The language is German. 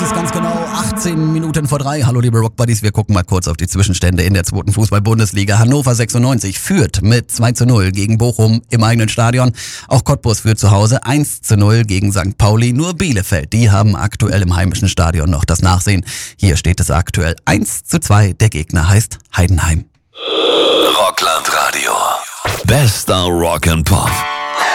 ist ganz genau 18 Minuten vor 3. Hallo liebe Rockbuddies, wir gucken mal kurz auf die Zwischenstände in der 2. Fußball-Bundesliga. Hannover 96 führt mit 2:0 gegen Bochum im eigenen Stadion. Auch Cottbus führt zu Hause 1:0 gegen St. Pauli. Nur Bielefeld, die haben aktuell im heimischen Stadion noch das Nachsehen. Hier steht es aktuell 1:2. Der Gegner heißt Heidenheim. Rockland Radio. Bester Rock and Pop.